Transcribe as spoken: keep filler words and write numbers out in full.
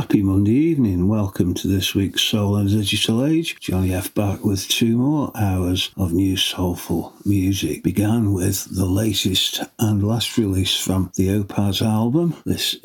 Happy Monday evening. Welcome to this week's Soul and Digital Age. Johnny F back with two more hours of new soulful music. Began with the latest and last release from the Opaz album. This